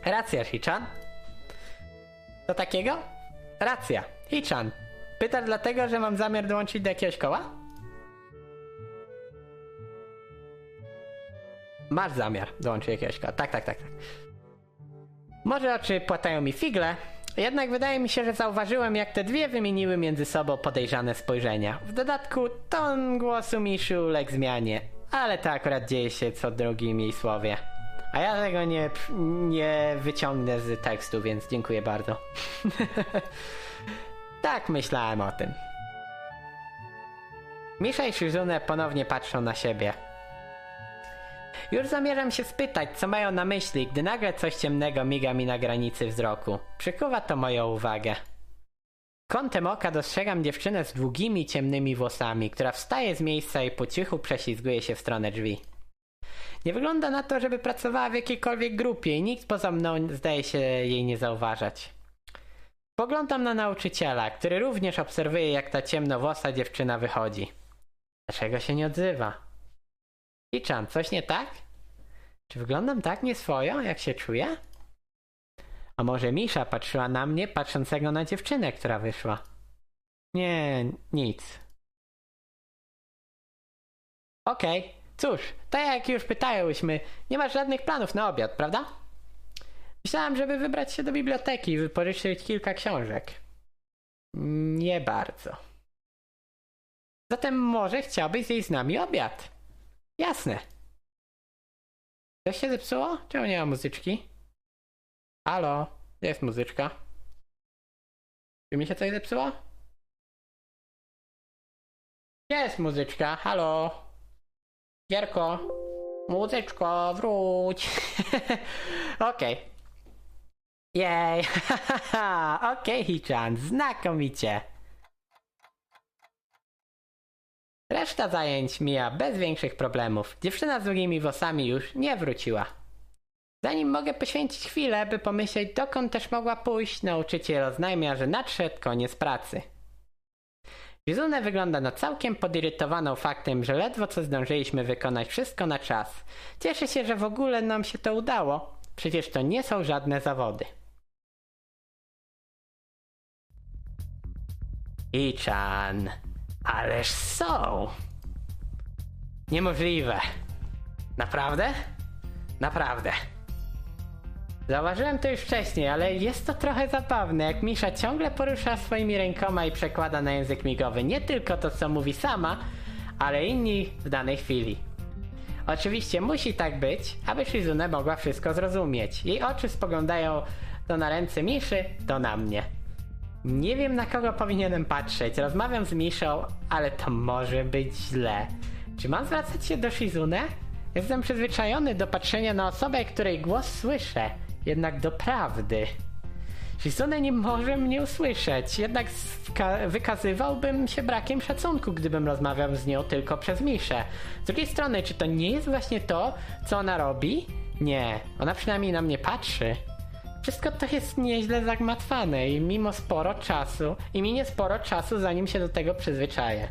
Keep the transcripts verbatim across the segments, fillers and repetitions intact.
Racja, Hichan. To takiego? Racja, Hichan. Pytasz dlatego, że mam zamiar dołączyć do jakiegoś koła? Masz zamiar dołączyć do jakiegoś koła. Tak, tak, tak, tak. Może oczy płatają mi figle, jednak wydaje mi się, że zauważyłem, jak te dwie wymieniły między sobą podejrzane spojrzenia. W dodatku ton głosu Miszy uległ zmianie, ale to akurat dzieje się co drugim jej słowie. A ja tego nie, nie wyciągnę z tekstu, więc dziękuję bardzo. Tak myślałem o tym. Misza i Shizune ponownie patrzą na siebie. Już zamierzam się spytać, co mają na myśli, gdy nagle coś ciemnego miga mi na granicy wzroku. Przykuwa to moją uwagę. Kątem oka dostrzegam dziewczynę z długimi, ciemnymi włosami, która wstaje z miejsca i po cichu prześlizguje się w stronę drzwi. Nie wygląda na to, żeby pracowała w jakiejkolwiek grupie i nikt poza mną zdaje się jej nie zauważać. Poglądam na nauczyciela, który również obserwuje, jak ta ciemnowłosa dziewczyna wychodzi. Dlaczego się nie odzywa? Hichan, coś nie tak? Czy wyglądam tak nieswojo, jak się czuję? A może Misza patrzyła na mnie, patrzącego na dziewczynę, która wyszła? Nie, nic. Okej, okay. Cóż, tak jak już pytałyśmy, nie masz żadnych planów na obiad, prawda? Myślałam, żeby wybrać się do biblioteki i wypożyczyć kilka książek. Nie bardzo. Zatem może chciałbyś zjeść z nami obiad? Jasne. Coś się zepsuło? Czemu nie ma muzyczki? Halo? Gdzie jest muzyczka? Czy mi się coś zepsuło? Gdzie jest muzyczka? Halo? Gierko? Muzyczko, wróć! Okej. Okay. Jej! Okej, okay, Hichan, znakomicie! Reszta zajęć mija bez większych problemów. Dziewczyna z długimi włosami już nie wróciła. Zanim mogę poświęcić chwilę, by pomyśleć, dokąd też mogła pójść, nauczyciel oznajmia, że nadszedł koniec pracy. Shizune wygląda na całkiem podirytowaną faktem, że ledwo co zdążyliśmy wykonać wszystko na czas. Cieszę się, że w ogóle nam się to udało. Przecież to nie są żadne zawody. Hichan, ależ są. Niemożliwe. Naprawdę? Naprawdę. Zauważyłem to już wcześniej, ale jest to trochę zabawne, jak Misza ciągle porusza swoimi rękoma i przekłada na język migowy nie tylko to, co mówi sama, ale inni w danej chwili. Oczywiście musi tak być, aby Shizune mogła wszystko zrozumieć. Jej oczy spoglądają to na ręce Miszy, to na mnie. Nie wiem, na kogo powinienem patrzeć. Rozmawiam z Miszą, ale to może być źle. Czy mam zwracać się do Shizune? Jestem przyzwyczajony do patrzenia na osobę, której głos słyszę. Jednak doprawdy. Shizune nie może mnie usłyszeć, jednak wykazywałbym się brakiem szacunku, gdybym rozmawiał z nią tylko przez Miszę. Z drugiej strony, czy to nie jest właśnie to, co ona robi? Nie, ona przynajmniej na mnie patrzy. Wszystko to jest nieźle zagmatwane i mimo sporo czasu, i minie sporo czasu, zanim się do tego przyzwyczaję.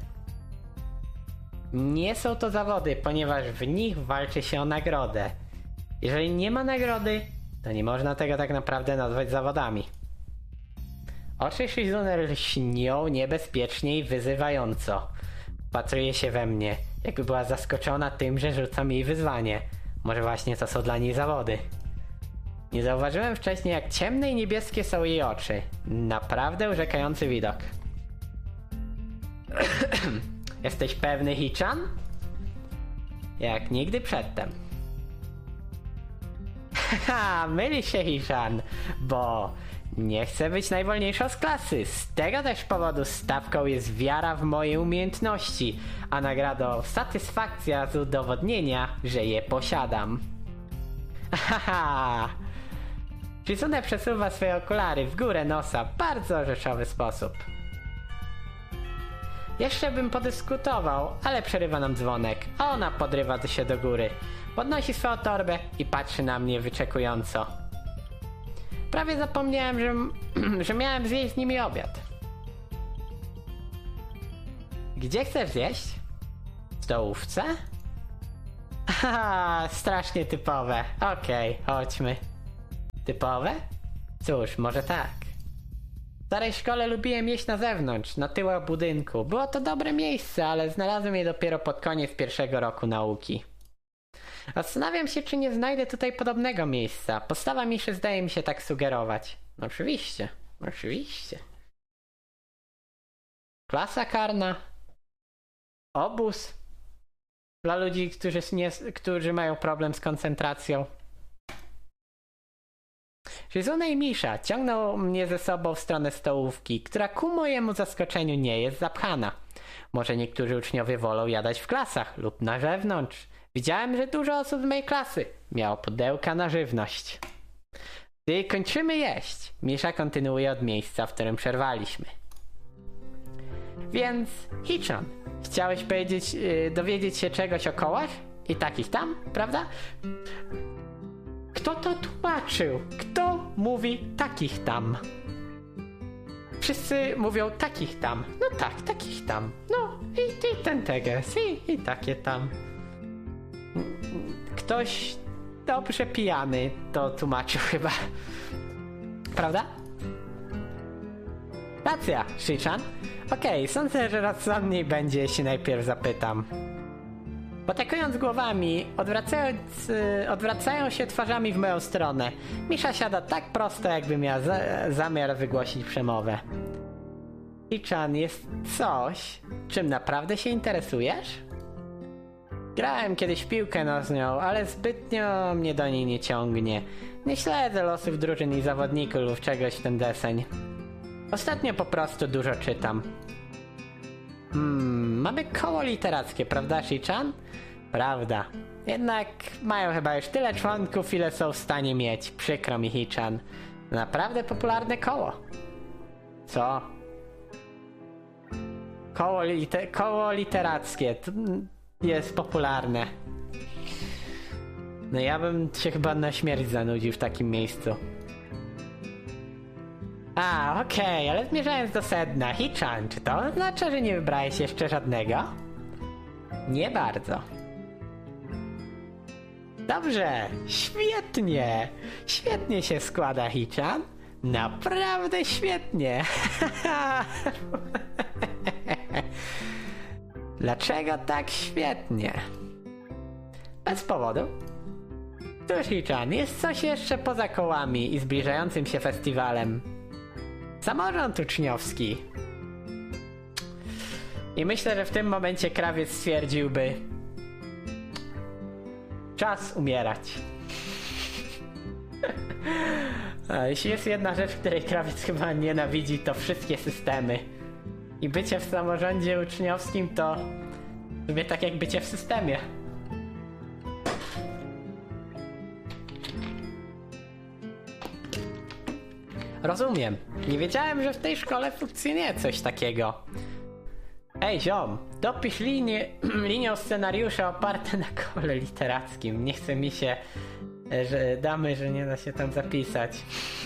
Nie są to zawody, ponieważ w nich walczy się o nagrodę. Jeżeli nie ma nagrody, to nie można tego tak naprawdę nazwać zawodami. Oczy Shizune lśnią niebezpiecznie i wyzywająco. Patruje się we mnie, jakby była zaskoczona tym, że rzucam jej wyzwanie. Może właśnie to są dla niej zawody. Nie zauważyłem wcześniej, jak ciemne i niebieskie są jej oczy. Naprawdę urzekający widok. Jesteś pewny, Hichan? Jak nigdy przedtem. Haha, myli się Hichan, bo nie chcę być najwolniejszą z klasy. Z tego też powodu stawką jest wiara w moje umiejętności, a nagrodą satysfakcja z udowodnienia, że je posiadam. Haha. Shizune przesuwa swoje okulary w górę nosa w bardzo rzeczowy sposób. Jeszcze bym podyskutował, ale przerywa nam dzwonek, a ona podrywa się do góry. Podnosi swoją torbę i patrzy na mnie wyczekująco. Prawie zapomniałem, że, że miałem zjeść z nimi obiad. Gdzie chcesz zjeść? W stołówce? Haha, strasznie typowe. Okej, okay, chodźmy. Typowe? Cóż, może tak. W starej szkole lubiłem jeść na zewnątrz, na tyłach budynku. Było to dobre miejsce, ale znalazłem je dopiero pod koniec pierwszego roku nauki. Zastanawiam się, czy nie znajdę tutaj podobnego miejsca. Postawa miszy zdaje mi się tak sugerować. Oczywiście, oczywiście. Klasa karna. Obóz. Dla ludzi, którzy, nie, którzy mają problem z koncentracją. Shizune i Misha ciągnął mnie ze sobą w stronę stołówki, która ku mojemu zaskoczeniu nie jest zapchana. Może niektórzy uczniowie wolą jadać w klasach lub na zewnątrz. Widziałem, że dużo osób z mojej klasy miało pudełka na żywność. Gdy kończymy jeść, Misha kontynuuje od miejsca, w którym przerwaliśmy. Więc, Hichan, chciałeś powiedzieć, yy, dowiedzieć się czegoś o kołach? I takich tam, prawda? Kto to tłumaczył? Kto mówi takich tam? Wszyscy mówią takich tam. No tak, takich tam. No i, i ten teges, i, i takie tam. Ktoś dobrze pijany to tłumaczył chyba. Prawda? Racja, Shichan. Okej, okay, sądzę, że rozsądniej będzie, jeśli najpierw zapytam. Potakując głowami, odwracając, yy, odwracają się twarzami w moją stronę. Misha siada tak prosto, jakby miała za, zamiar wygłosić przemowę. Shichan, jest coś, czym naprawdę się interesujesz? Grałem kiedyś w piłkę nożną, ale zbytnio mnie do niej nie ciągnie. Nie śledzę losów drużyn i zawodników lub czegoś w ten deseń. Ostatnio po prostu dużo czytam. Hmm, mamy koło literackie, prawda, Shichan? Prawda. Jednak mają chyba już tyle członków, ile są w stanie mieć. Przykro mi, Hichan. Naprawdę popularne koło. Co? Koło, liter- koło literackie jest popularne. No ja bym się chyba na śmierć zanudził w takim miejscu. A, okej, okay, ale zmierzając do sedna, Hichan, czy to oznacza, że nie wybrałeś jeszcze żadnego? Nie bardzo. Dobrze, świetnie. Świetnie się składa, Hichan. Naprawdę świetnie. Dlaczego tak świetnie? Bez powodu. Cóż, Hichan, jest coś jeszcze poza kołami i zbliżającym się festiwalem. Samorząd uczniowski. I myślę, że w tym momencie krawiec stwierdziłby: czas umierać. A jeśli jest jedna rzecz, której krawiec chyba nienawidzi, to wszystkie systemy. I bycie w samorządzie uczniowskim to sobie tak jak bycie w systemie. Rozumiem. Nie wiedziałem, że w tej szkole funkcjonuje coś takiego. Ej, ziom, dopisz linię, linią scenariusza oparte na kole literackim. Nie chce mi się, że damy, że nie da się tam zapisać.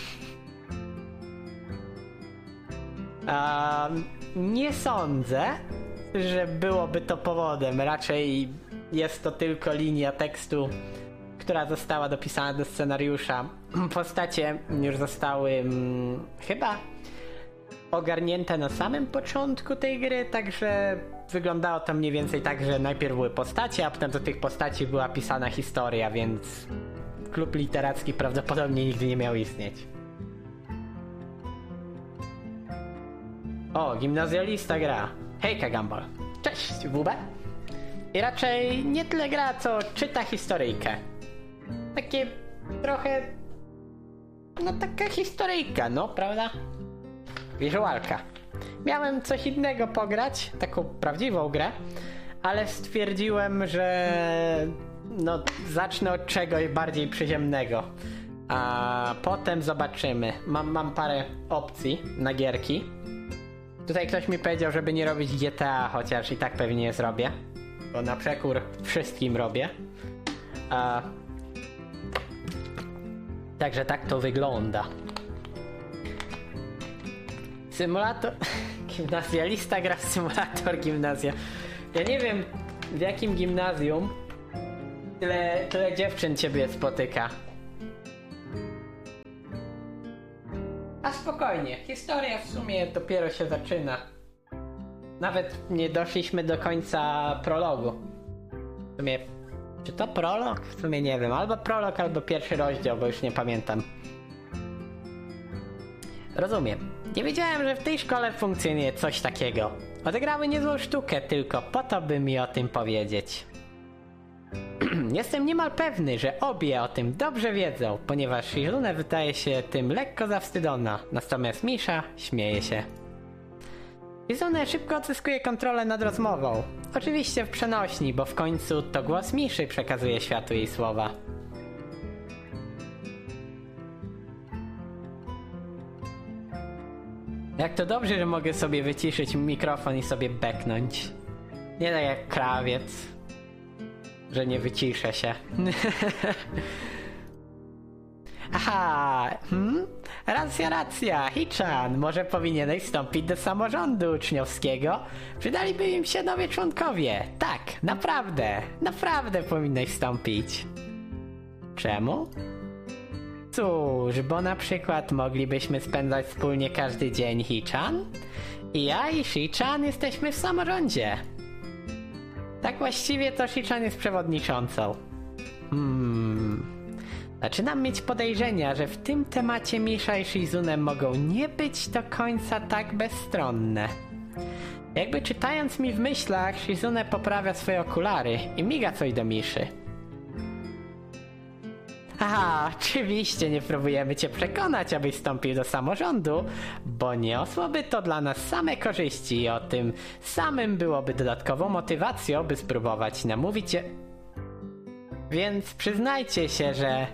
Um, nie sądzę, że byłoby to powodem. Raczej jest to tylko linia tekstu, która została dopisana do scenariusza. Postacie już zostały hmm, chyba ogarnięte na samym początku tej gry, także wyglądało to mniej więcej tak, że najpierw były postacie, a potem do tych postaci była pisana historia, więc klub literacki prawdopodobnie nigdy nie miał istnieć. O, gimnazjalista gra. Hejka, Gumball. Cześć, W B. I raczej nie tyle gra, co czyta historyjkę. Takie trochę... No taka historyjka, no, prawda? Wizualka. Miałem coś innego pograć, taką prawdziwą grę, ale stwierdziłem, że no zacznę od czegoś bardziej przyziemnego. A potem zobaczymy. Mam, mam parę opcji na gierki. Tutaj ktoś mi powiedział, żeby nie robić G T A, chociaż i tak pewnie je zrobię. Bo na przekór wszystkim robię. A... Także tak to wygląda. Symulator... Gimnazjalista gra w symulator gimnazja. Ja nie wiem, w jakim gimnazjum tyle, tyle dziewczyn ciebie spotyka. A spokojnie, historia w sumie dopiero się zaczyna. Nawet nie doszliśmy do końca prologu. W sumie, czy to prolog? W sumie nie wiem, albo prolog, albo pierwszy rozdział, bo już nie pamiętam. Rozumiem. Nie wiedziałem, że w tej szkole funkcjonuje coś takiego. Odegrały niezłą sztukę tylko po to, by mi o tym powiedzieć. Jestem niemal pewny, że obie o tym dobrze wiedzą, ponieważ Shizune wydaje się tym lekko zawstydzona, natomiast Misha śmieje się. Shizune szybko odzyskuje kontrolę nad rozmową. Oczywiście w przenośni, bo w końcu to głos Miszy przekazuje światu jej słowa. Jak to dobrze, że mogę sobie wyciszyć mikrofon i sobie beknąć. Nie tak jak krawiec, że nie wyciszę się. Aha, hmm? Racja, racja, Hichan, może powinieneś wstąpić do samorządu uczniowskiego? Przydaliby im się nowi członkowie. Tak, naprawdę, naprawdę powinnaś wstąpić. Czemu? Cóż, bo na przykład moglibyśmy spędzać wspólnie każdy dzień, Hichan? I ja i Shichan jesteśmy w samorządzie. Tak właściwie to Shichan jest przewodniczącą. Hmm... Zaczynam mieć podejrzenia, że w tym temacie Misha i Shizune mogą nie być do końca tak bezstronne. Jakby czytając mi w myślach, Shizune poprawia swoje okulary i miga coś do Miszy. Aha, oczywiście nie próbujemy cię przekonać, abyś wstąpił do samorządu, bo niosłoby to dla nas same korzyści i o tym samym byłoby dodatkową motywacją, by spróbować namówić cię. Więc przyznajcie się, że...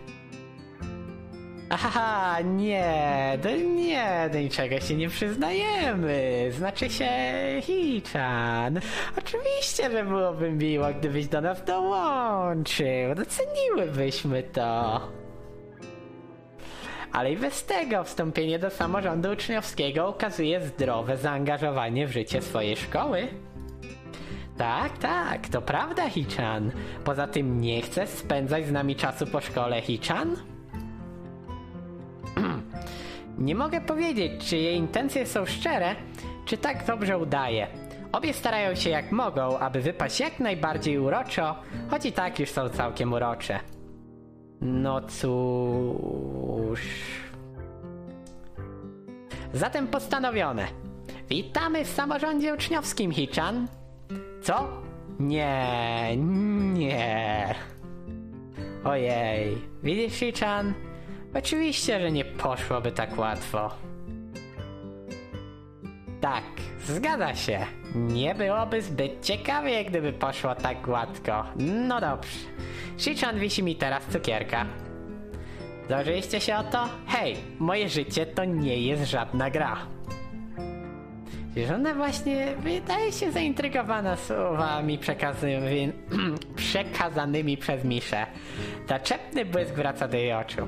Aha, nie, do, nie, do niczego się nie przyznajemy. Znaczy się, Hichan. Oczywiście, że byłoby miło, gdybyś do nas dołączył. Doceniłybyśmy to. Ale i bez tego wstąpienie do samorządu uczniowskiego ukazuje zdrowe zaangażowanie w życie swojej szkoły. Tak, tak, to prawda, Hichan. Poza tym nie chcesz spędzać z nami czasu po szkole, Hichan? Nie mogę powiedzieć, czy jej intencje są szczere, czy tak dobrze udaje. Obie starają się jak mogą, aby wypaść jak najbardziej uroczo, choć i tak już są całkiem urocze. No cóż... Zatem postanowione. Witamy w samorządzie uczniowskim, Hichan. Co? Nie, nie. Ojej, widzisz, Hichan? Oczywiście, że nie poszłoby tak łatwo. Tak, zgadza się. Nie byłoby zbyt ciekawie, gdyby poszło tak gładko. No dobrze. Hichan wisi mi teraz cukierka. Zdążyliście się o to? Hej, moje życie to nie jest żadna gra. Żona właśnie wydaje się zaintrygowana słowami przekazanymi, przekazanymi przez Miszę. Zaczepny błysk wraca do jej oczu.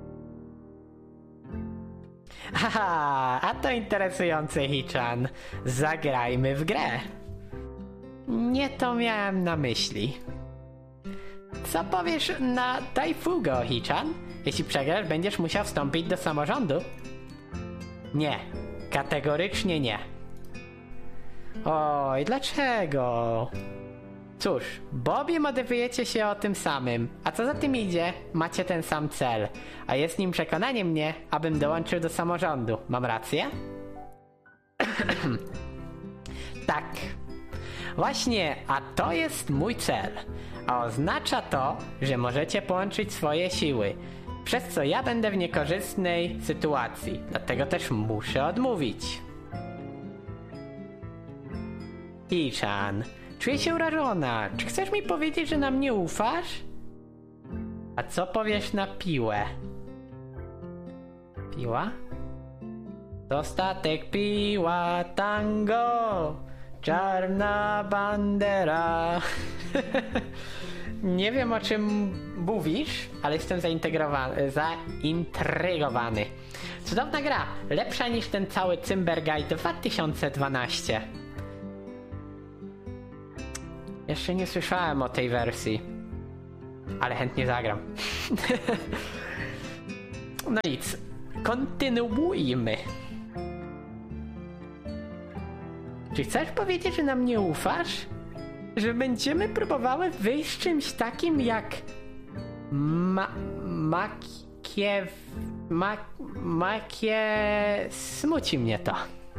Haha, a to interesujące, Hichan. Zagrajmy w grę. Nie to miałem na myśli. Co powiesz na Daifugo, Hichan? Jeśli przegrasz, będziesz musiał wstąpić do samorządu? Nie, kategorycznie nie. Oj, dlaczego? Cóż, bo obie motywujecie się o tym samym, a co za tym idzie, macie ten sam cel, a jest nim przekonanie mnie, abym dołączył do samorządu. Mam rację? Tak. Właśnie, a to jest mój cel. A oznacza to, że możecie połączyć swoje siły, przez co ja będę w niekorzystnej sytuacji, dlatego też muszę odmówić. Hichan, czuję się urażona. Czy chcesz mi powiedzieć, że nam nie ufasz? A co powiesz na piłę? Piła? To statek piła tango, czarna bandera. Nie wiem, o czym mówisz, ale jestem zaintegrowany, zaintrygowany. Cudowna gra, lepsza niż ten cały Cymbergaj dwa tysiące dwanaście. Jeszcze nie słyszałem o tej wersji, ale chętnie zagram. No nic, kontynuujmy. Czy chcesz powiedzieć, że nam nie ufasz? Że będziemy próbowały wyjść z czymś takim jak... Ma... Makie... Ma... Makie... Smuci mnie to.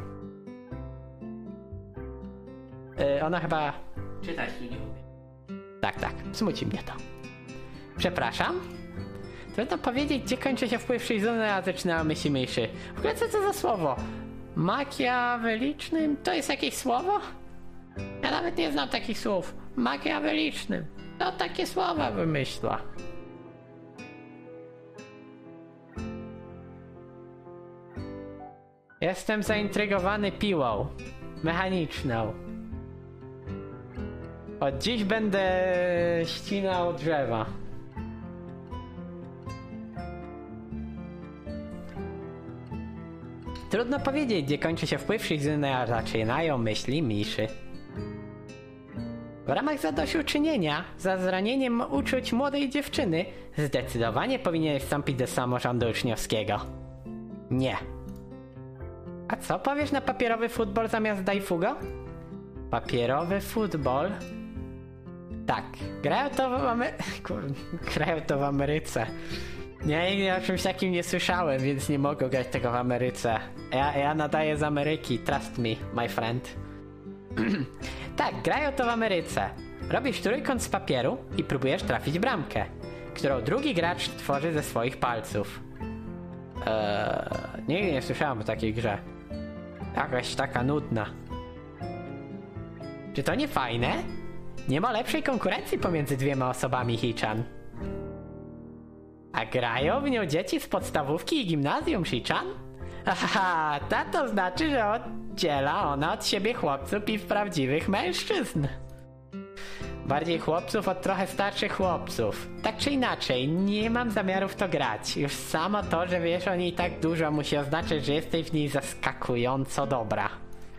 Yy, ona chyba... Czytać tu nie umie. Tak, tak. Smuci mnie to. Przepraszam? Trudno powiedzieć, gdzie kończy się wpływ Shizune, a zaczyna myśli myszy. W ogóle co to za słowo? Makiawelicznym? To jest jakieś słowo? Ja nawet nie znam takich słów. Makiawelicznym. To takie słowa wymyśla. Jestem zaintrygowany piłą. Mechaniczną. Od dziś będę ścinał drzewa. Trudno powiedzieć, gdzie kończy się wpływ Shizune, a zaczynają myśli Miszy. W ramach zadośćuczynienia za zranieniem uczuć młodej dziewczyny zdecydowanie powinien wstąpić do samorządu uczniowskiego. Nie. A co powiesz na papierowy futbol zamiast Daifugo? Papierowy futbol? Tak, grają to w Ameryce. Kurde, grają to w Ameryce. Ja nigdy o czymś takim nie słyszałem, więc nie mogę grać tego w Ameryce. Ja, ja nadaję z Ameryki, trust me, my friend. Tak, grają to w Ameryce. Robisz trójkąt z papieru i próbujesz trafić bramkę, którą drugi gracz tworzy ze swoich palców. Eee, nigdy nie słyszałem o takiej grze. Jakaś taka nudna. Czy to nie fajne? Nie ma lepszej konkurencji pomiędzy dwiema osobami, Hichan. A grają w nią dzieci z podstawówki i gimnazjum, Hichan? Haha, to znaczy, że oddziela ona od siebie chłopców i prawdziwych mężczyzn. Bardziej chłopców od trochę starszych chłopców. Tak czy inaczej, nie mam zamiaru w to grać. Już samo to, że wiesz o niej tak dużo, musi oznaczać, że jesteś w niej zaskakująco dobra.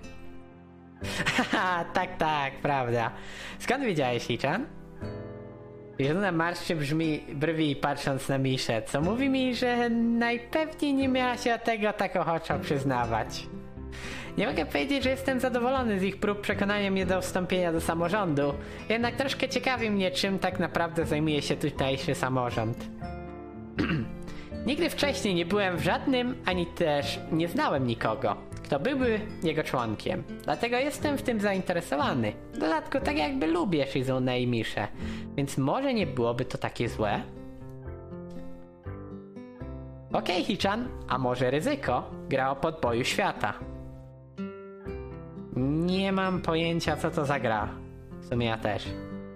Haha, tak, tak, prawda. Skąd wiedziałeś, Hichan? Żona marszczy brzmi brwi patrząc na Miszę, co mówi mi, że najpewniej nie miała się tego tak ochoczo przyznawać. Nie mogę powiedzieć, że jestem zadowolony z ich prób przekonania mnie do wstąpienia do samorządu, jednak troszkę ciekawi mnie, czym tak naprawdę zajmuje się tutejszy samorząd. Nigdy wcześniej nie byłem w żadnym, ani też nie znałem nikogo, kto byłby jego członkiem. Dlatego jestem w tym zainteresowany. W dodatku tak jakby lubię Shizune i Miszę, więc może nie byłoby to takie złe? Okej, okay, Hichan, a może ryzyko gra o podboju świata? Nie mam pojęcia, co to za gra. W sumie ja też.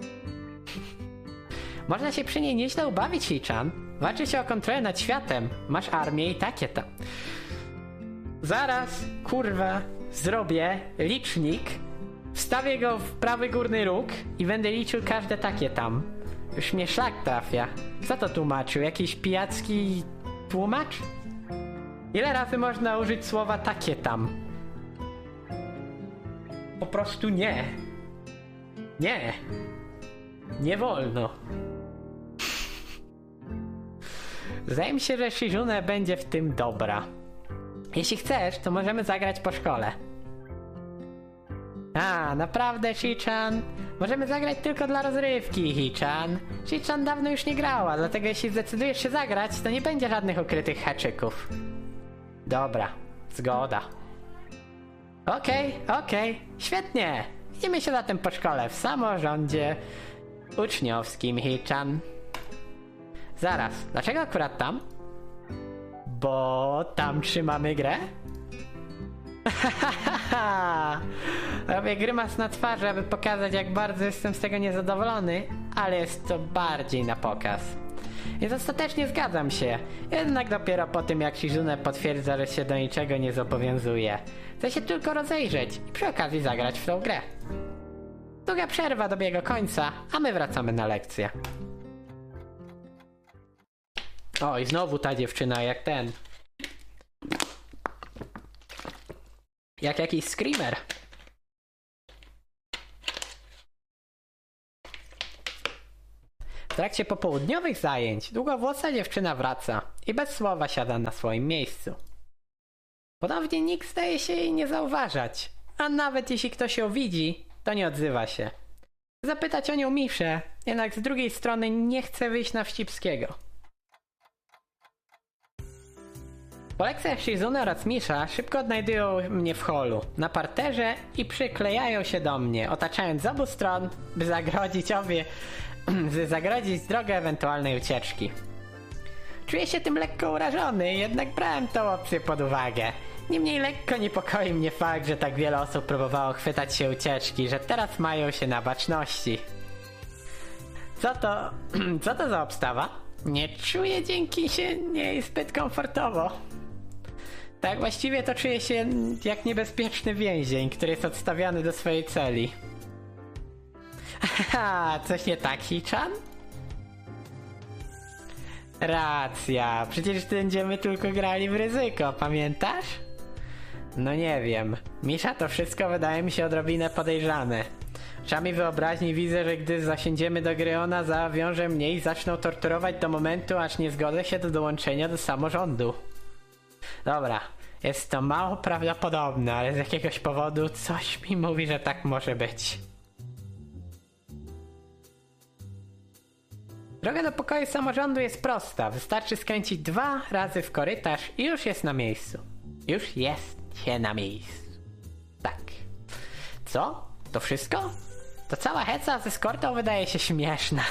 Można się przy niej nieźle ubawić, Hichan. Walczy się o kontrolę nad światem. Masz armię i takie tam. Zaraz, kurwa, zrobię licznik, wstawię go w prawy górny róg i będę liczył każde takie tam. Już mnie szlak trafia. Co to tłumaczył? Jakiś pijacki tłumacz? Ile razy można użyć słowa takie tam? Po prostu nie. Nie. Nie wolno. Zdaje mi się, że Shizune będzie w tym dobra. Jeśli chcesz, to możemy zagrać po szkole. A, naprawdę, Hichan? Możemy zagrać tylko dla rozrywki, Hichan. Hichan dawno już nie grała, dlatego jeśli zdecydujesz się zagrać, to nie będzie żadnych ukrytych haczyków. Dobra, zgoda. Okej, okay, okej, okay, świetnie. Widzimy się zatem po szkole w samorządzie uczniowskim, Hichan. Zaraz, dlaczego akurat tam? Bo tam trzymamy grę? Robię grymas na twarzy, aby pokazać, jak bardzo jestem z tego niezadowolony, ale jest to bardziej na pokaz. Więc ostatecznie zgadzam się, jednak dopiero po tym, jak Shizune potwierdza, że się do niczego nie zobowiązuje. Chcę się tylko rozejrzeć i przy okazji zagrać w tą grę. Długa przerwa dobiega końca, a my wracamy na lekcję. O, i znowu ta dziewczyna jak ten. Jak jakiś screamer. W trakcie popołudniowych zajęć długowłosa dziewczyna wraca i bez słowa siada na swoim miejscu. Ponownie nikt zdaje się jej nie zauważać, a nawet jeśli ktoś ją widzi, to nie odzywa się. Zapytać o nią Miszę, jednak z drugiej strony nie chce wyjść na Wścibskiego. Po lekcjach Shizune oraz Misza szybko odnajdują mnie w holu, na parterze i przyklejają się do mnie, otaczając z obu stron, by zagrodzić obie, by zagrodzić drogę ewentualnej ucieczki. Czuję się tym lekko urażony, jednak brałem tą opcję pod uwagę. Niemniej lekko niepokoi mnie fakt, że tak wiele osób próbowało chwytać się ucieczki, że teraz mają się na baczności. Co to... co to za obstawa? Nie czuję dzięki się niej zbyt komfortowo. Tak właściwie to czuję się jak niebezpieczny więzień, który jest odstawiany do swojej celi. Haha, coś nie tak, Hichan? Racja, przecież będziemy tylko grali w ryzyko, pamiętasz? No nie wiem, Misza to wszystko wydaje mi się odrobinę podejrzane. Oczami wyobraźni widzę, że gdy zasiędziemy do gry, ona zawiąże mnie i zaczną torturować do momentu, aż nie zgodzę się do dołączenia do samorządu. Dobra, jest to mało prawdopodobne, ale z jakiegoś powodu coś mi mówi, że tak może być. Droga do pokoju samorządu jest prosta. Wystarczy skręcić dwa razy w korytarz i już jest na miejscu. Już jest się na miejscu. Tak. Co? To wszystko? To cała heca ze eskortą wydaje się śmieszna.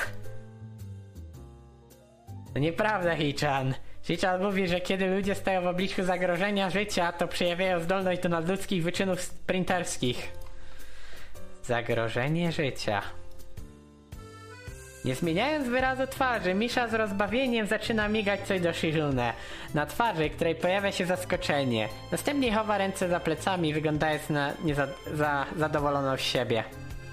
To nieprawda, Hichan. Hichan mówi, że kiedy ludzie stają w obliczu zagrożenia życia, to przejawiają zdolność do nadludzkich wyczynów sprinterskich. Zagrożenie życia. Nie zmieniając wyrazu twarzy, Misza z rozbawieniem zaczyna migać coś do Shizune. Na twarzy, której pojawia się zaskoczenie. Następnie chowa ręce za plecami, wyglądając na nieza, za, zadowoloną z siebie.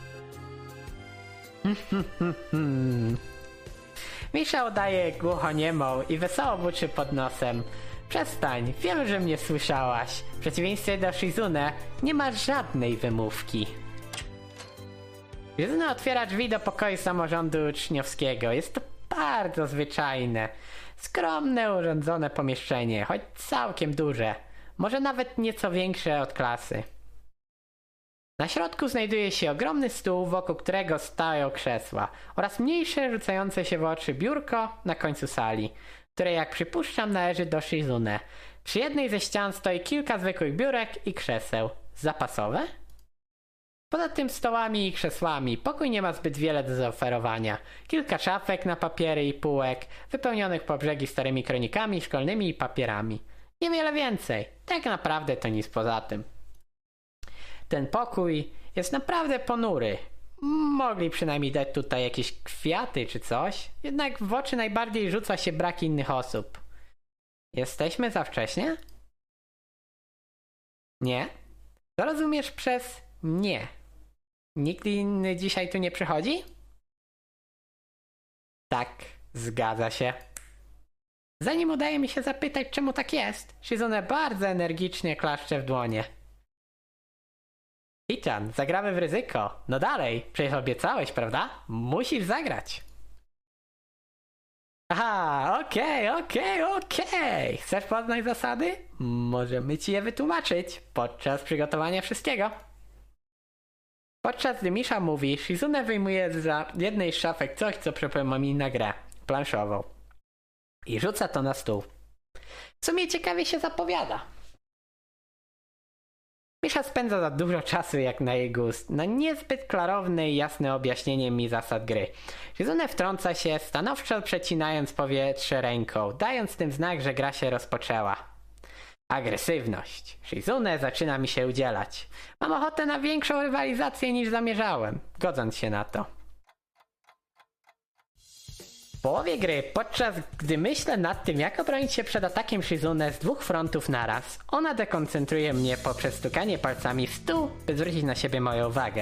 Misza udaje głuchoniemą i wesoło buczy pod nosem. Przestań, wiem, że mnie słyszałaś. W przeciwieństwie do Shizune nie ma żadnej wymówki. Shizune otwiera drzwi do pokoju samorządu uczniowskiego. Jest to bardzo zwyczajne, skromne, urządzone pomieszczenie, choć całkiem duże, może nawet nieco większe od klasy. Na środku znajduje się ogromny stół, wokół którego stają krzesła oraz mniejsze, rzucające się w oczy biurko na końcu sali, które jak przypuszczam należy do Shizune. Przy jednej ze ścian stoi kilka zwykłych biurek i krzeseł. Zapasowe? Poza tym stołami i krzesłami pokój nie ma zbyt wiele do zaoferowania. Kilka szafek na papiery i półek, wypełnionych po brzegi starymi kronikami szkolnymi i papierami. Niewiele więcej. Tak naprawdę to nic poza tym. Ten pokój jest naprawdę ponury. Mogli przynajmniej dać tutaj jakieś kwiaty czy coś, jednak w oczy najbardziej rzuca się brak innych osób. Jesteśmy za wcześnie? Nie? Co rozumiesz przez nie? Nikt inny dzisiaj tu nie przychodzi? Tak, zgadza się. Zanim udaje mi się zapytać, czemu tak jest, Shizune bardzo energicznie klaszcze w dłonie. Hichan, zagramy w ryzyko. No dalej, przecież obiecałeś, prawda? Musisz zagrać. Aha, okej, okay, okej, okay, okej. Okay. Chcesz poznać zasady? Możemy ci je wytłumaczyć podczas przygotowania wszystkiego. Podczas gdy Misza mówi, Shizune wyjmuje z jednej z szafek coś, co przypomina na grę planszową. I rzuca to na stół. W sumie ciekawie się zapowiada. Misza spędza za dużo czasu jak na jej gust, na niezbyt klarowne i jasne objaśnienie mi zasad gry. Shizune wtrąca się, stanowczo przecinając powietrze ręką, dając tym znak, że gra się rozpoczęła. Agresywność. Shizune zaczyna mi się udzielać. Mam ochotę na większą rywalizację niż zamierzałem, godząc się na to. W połowie gry, podczas gdy myślę nad tym, jak obronić się przed atakiem Shizune z dwóch frontów naraz, ona dekoncentruje mnie poprzez stukanie palcami w stół, by zwrócić na siebie moją uwagę.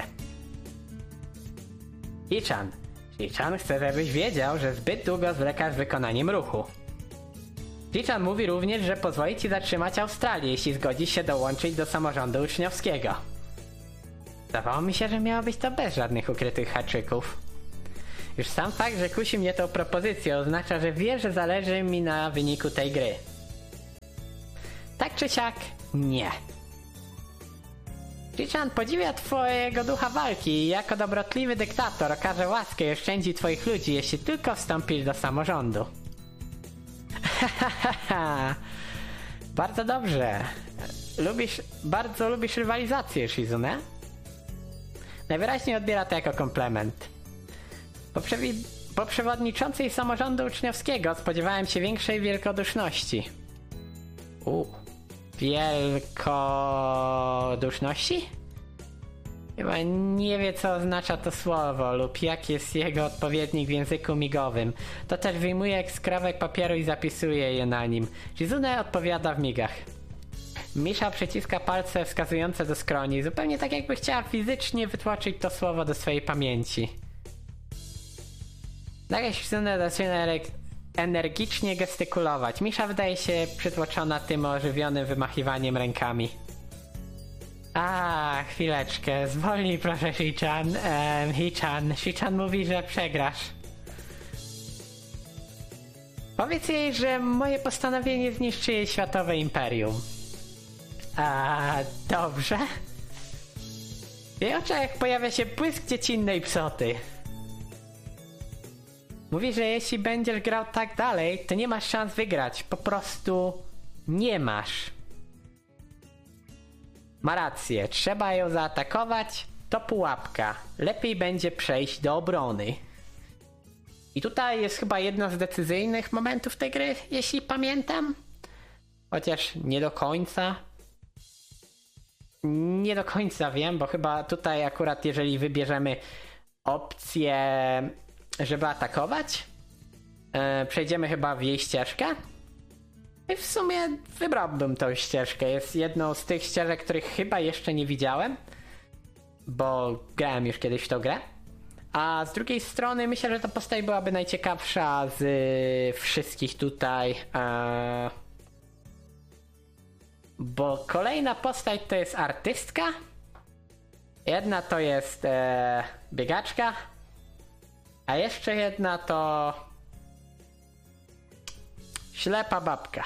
Hichan, Hichan chce, żebyś wiedział, że zbyt długo zwlekasz z wykonaniem ruchu. Hichan mówi również, że pozwoli ci zatrzymać Australię, jeśli zgodzisz się dołączyć do samorządu uczniowskiego. Zdawało mi się, że miało być to bez żadnych ukrytych haczyków. Już sam fakt, że kusi mnie tą propozycją, oznacza, że wie, że zależy mi na wyniku tej gry. Tak czy siak, nie. Shichan podziwia twojego ducha walki i jako dobrotliwy dyktator okaże łaskę i oszczędzi twoich ludzi, jeśli tylko wstąpisz do samorządu. Bardzo dobrze. Lubisz, bardzo lubisz rywalizację, Shizune? Najwyraźniej odbiera to jako komplement. Po, przewi- po przewodniczącej samorządu uczniowskiego spodziewałem się większej wielkoduszności. U, wielkoduszności? Chyba nie wie, co oznacza to słowo lub jaki jest jego odpowiednik w języku migowym. To też wyjmuje skrawek papieru i zapisuje je na nim. Shizune odpowiada w migach. Misza przyciska palce wskazujące do skroni, zupełnie tak jakby chciała fizycznie wytłoczyć to słowo do swojej pamięci. Nagle Shizune zaczyna energicznie gestykulować. Misza wydaje się przytłoczona tym ożywionym wymachiwaniem rękami. A, chwileczkę, zwolnij proszę, Shichan. Ehm, Hichan. Shichan mówi, że przegrasz. Powiedz jej, że moje postanowienie zniszczy jej światowe imperium. A, dobrze. W jej oczach pojawia się błysk dziecinnej psoty. Mówi, że jeśli będziesz grał tak dalej, to nie masz szans wygrać. Po prostu nie masz. Ma rację, trzeba ją zaatakować, to pułapka. Lepiej będzie przejść do obrony. I tutaj jest chyba jedno z decyzyjnych momentów tej gry, jeśli pamiętam. Chociaż nie do końca. Nie do końca wiem, bo chyba tutaj akurat jeżeli wybierzemy opcję, żeby atakować, yy, przejdziemy chyba w jej ścieżkę. I w sumie wybrałbym tą ścieżkę. Jest jedną z tych ścieżek, których chyba jeszcze nie widziałem, bo grałem już kiedyś w tą grę. A z drugiej strony myślę, że ta postać byłaby najciekawsza z y, wszystkich tutaj. Y, bo kolejna postać to jest artystka. Jedna to jest y, biegaczka. A jeszcze jedna to ślepa babka.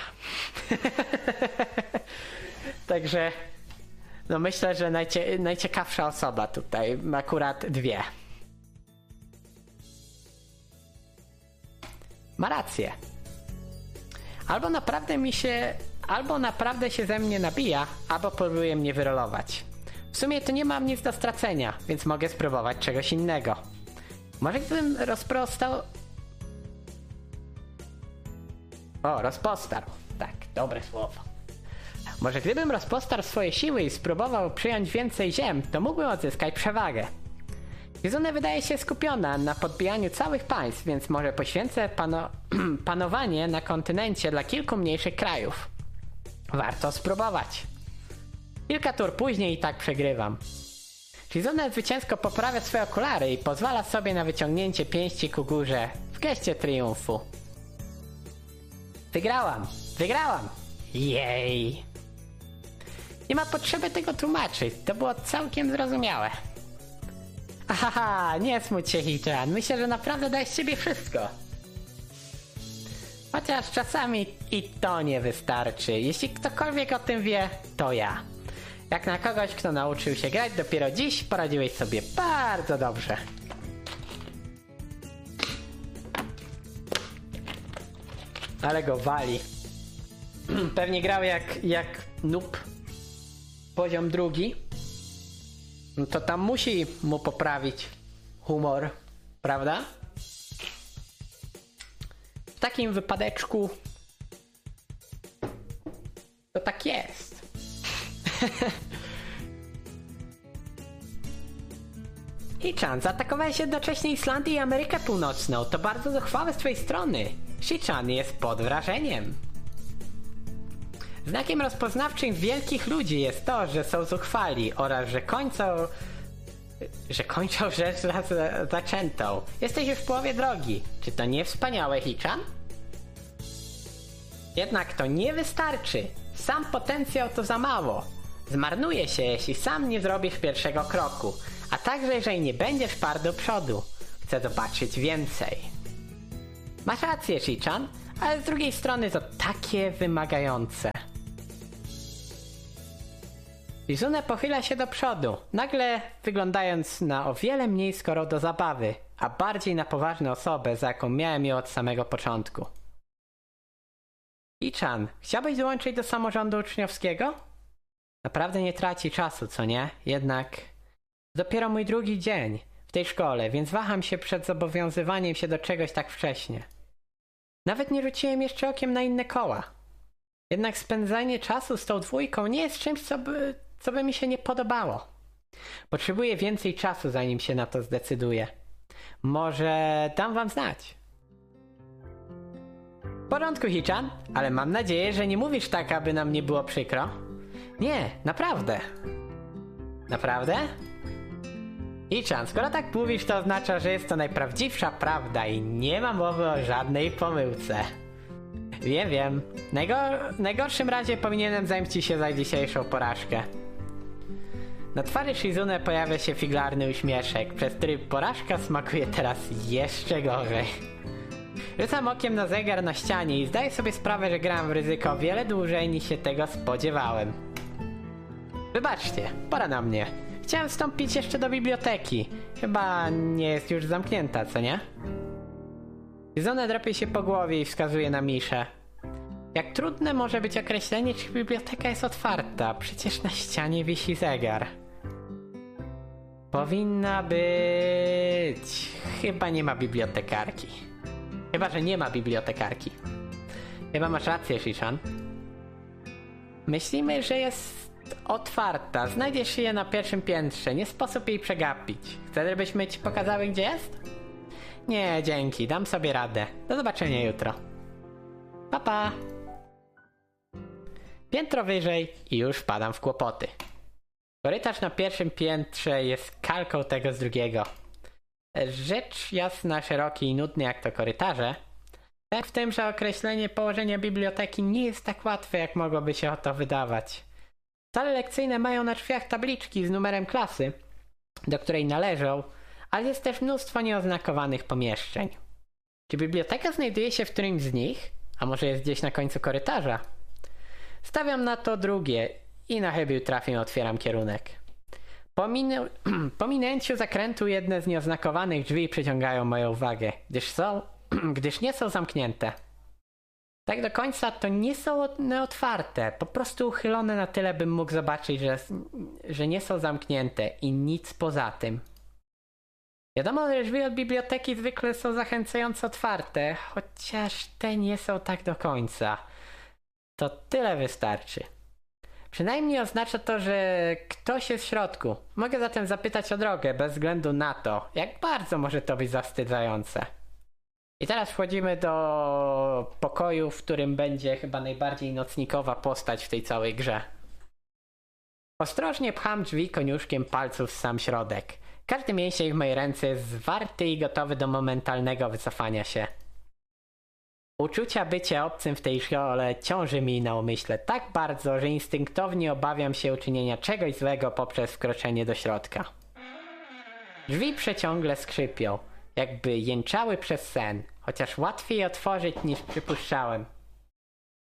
Także no myślę, że najcie- najciekawsza osoba tutaj. Akurat dwie. Ma rację. Albo naprawdę mi się... Albo naprawdę się ze mnie nabija, albo próbuje mnie wyrolować. W sumie to nie mam nic do stracenia, więc mogę spróbować czegoś innego. Może gdybym rozprostał... O, rozpostarł. Tak, dobre słowo. Może gdybym rozpostarł swoje siły i spróbował przyjąć więcej ziem, to mógłbym odzyskać przewagę. Shizune wydaje się skupiona na podbijaniu całych państw, więc może poświęcę pano- panowanie na kontynencie dla kilku mniejszych krajów. Warto spróbować. Kilka tur później i tak przegrywam. Shizune zwycięsko poprawia swoje okulary i pozwala sobie na wyciągnięcie pięści ku górze w geście triumfu. Wygrałam! Wygrałam! Jej! Nie ma potrzeby tego tłumaczyć, to było całkiem zrozumiałe. Ahaha, nie smuć się, Hichan. Myślę, że naprawdę dajesz z siebie wszystko. Chociaż czasami i to nie wystarczy. Jeśli ktokolwiek o tym wie, to ja. Jak na kogoś, kto nauczył się grać dopiero dziś, poradziłeś sobie bardzo dobrze. Ale go wali. Pewnie grał jak, jak noob. Poziom drugi. No to tam musi mu poprawić humor, prawda? W takim wypadeczku to tak jest. Hichan, zaatakowałeś jednocześnie Islandię i Amerykę Północną. To bardzo zuchwałe z twojej strony. Shichan jest pod wrażeniem. Znakiem rozpoznawczym wielkich ludzi jest to, że są zuchwali oraz że kończą... że kończą rzecz zaczętą. Jesteś już w połowie drogi. Czy to nie wspaniałe, Hichan? Jednak to nie wystarczy. Sam potencjał to za mało. Zmarnuje się, jeśli sam nie zrobisz pierwszego kroku. A także, jeżeli nie będziesz parł do przodu. chcę zobaczyć więcej. Masz rację, Shi-chan, ale z drugiej strony to takie wymagające. Izune pochyla się do przodu, nagle wyglądając na o wiele mniej skorą do zabawy, a bardziej na poważną osobę, za jaką miałem ją od samego początku. Shi-chan, chciałbyś dołączyć do samorządu uczniowskiego? Naprawdę nie traci czasu, co nie? Jednak dopiero mój drugi dzień w tej szkole, więc waham się przed zobowiązywaniem się do czegoś tak wcześnie. Nawet nie rzuciłem jeszcze okiem na inne koła. Jednak spędzanie czasu z tą dwójką nie jest czymś, co by, co by mi się nie podobało. Potrzebuję więcej czasu, zanim się na to zdecyduję. Może dam wam znać. W porządku, Shi-chan, ale mam nadzieję, że nie mówisz tak, aby nam nie było przykro. Nie, naprawdę. Naprawdę? Shi-chan, skoro tak mówisz, to oznacza, że jest to najprawdziwsza prawda i nie ma mowy o żadnej pomyłce. Wiem, wiem. Najgor- w najgorszym razie powinienem zemścić się za dzisiejszą porażkę. Na twarzy Shizune pojawia się figlarny uśmieszek, przez który porażka smakuje teraz jeszcze gorzej. Rzucam okiem na zegar na ścianie i zdaję sobie sprawę, że gram w ryzyko wiele dłużej niż się tego spodziewałem. Wybaczcie, pora na mnie. Chciałem wstąpić jeszcze do biblioteki. Chyba nie jest już zamknięta, co nie? Shizune drapie się po głowie i wskazuje na Miszę. Jak trudne może być określenie, czy biblioteka jest otwarta. Przecież na ścianie wisi zegar. Powinna być... Chyba nie ma bibliotekarki. Chyba, że nie ma bibliotekarki. Chyba masz rację, Shi-chan. Myślimy, że jest otwarta. Znajdziesz je na pierwszym piętrze. Nie sposób jej przegapić. Chcesz, żebyśmy ci pokazały, gdzie jest? Nie, dzięki. Dam sobie radę. Do zobaczenia jutro. Pa, pa. Piętro wyżej i już wpadam w kłopoty. Korytarz na pierwszym piętrze jest kalką tego z drugiego. Rzecz jasna, szeroki i nudny jak to korytarze. Tak w tym, że określenie położenia biblioteki nie jest tak łatwe, jak mogłoby się o to wydawać. Sale lekcyjne mają na drzwiach tabliczki z numerem klasy, do której należą, ale jest też mnóstwo nieoznakowanych pomieszczeń. Czy biblioteka znajduje się w którymś z nich? A może jest gdzieś na końcu korytarza? Stawiam na to drugie i na chybił trafię otwieram kierunek. Po, min- po minęciu zakrętu jedne z nieoznakowanych drzwi przyciągają moją uwagę, gdyż są, gdyż nie są zamknięte. Tak do końca to nie są one otwarte, po prostu uchylone na tyle, bym mógł zobaczyć, że, że nie są zamknięte i nic poza tym. Wiadomo, że drzwi od biblioteki zwykle są zachęcająco otwarte, chociaż te nie są tak do końca. To tyle wystarczy. Przynajmniej oznacza to, że ktoś jest w środku. Mogę zatem zapytać o drogę, bez względu na to, jak bardzo może to być zawstydzające. I teraz wchodzimy do pokoju, w którym będzie chyba najbardziej nocnikowa postać w tej całej grze. Ostrożnie pcham drzwi koniuszkiem palców w sam środek. Każdy mięsień w mojej ręce jest zwarty i gotowy do momentalnego wycofania się. Uczucia bycia obcym w tej szkole ciąży mi na umyśle tak bardzo, że instynktownie obawiam się uczynienia czegoś złego poprzez wkroczenie do środka. Drzwi przeciągle skrzypią, jakby jęczały przez sen, chociaż łatwiej otworzyć niż przypuszczałem.